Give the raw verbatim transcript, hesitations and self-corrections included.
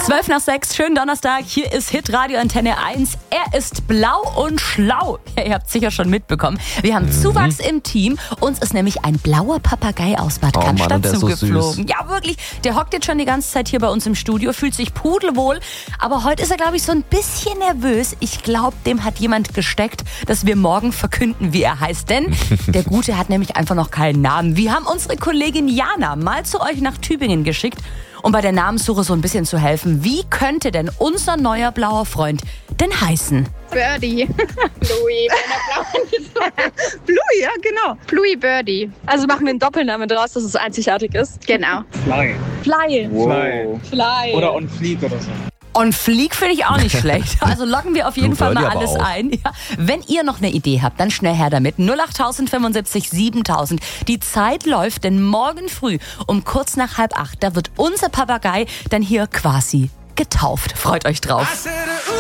zwölf nach sechs, schönen Donnerstag. Hier ist Hitradio Antenne eins. Er ist blau und schlau. Ja, ihr habt sicher schon mitbekommen. Wir haben mhm. Zuwachs im Team. Uns ist nämlich ein blauer Papagei aus Bad Cannstatt oh zugeflogen. So ja, wirklich. Der hockt jetzt schon die ganze Zeit hier bei uns im Studio, fühlt sich pudelwohl. Aber heute ist er, glaube ich, so ein bisschen nervös. Ich glaube, dem hat jemand gesteckt, dass wir morgen verkünden, wie er heißt. Denn der Gute hat nämlich einfach noch keinen Namen. Wir haben unsere Kollegin Jana mal zu euch nach Tübingen geschickt, um bei der Namenssuche so ein bisschen zu helfen. Wie könnte denn unser neuer blauer Freund denn heißen? Birdie. Bluey, Bluey, ja genau. Bluey Birdie. Also machen wir einen Doppelnamen draus, dass es einzigartig ist. Genau. Fly. Fly. Wow. Fly. Oder on fleek oder so. On fleek finde ich auch nicht schlecht. Also loggen wir auf jeden Blue Fall mal Birdie alles aber auch. ein. Ja. Wenn ihr noch eine Idee habt, dann schnell her damit. null acht fünfundsiebzig siebentausend. Die Zeit läuft, denn morgen früh um kurz nach halb acht, da wird unser Papagei dann hier quasi getauft. Freut euch drauf.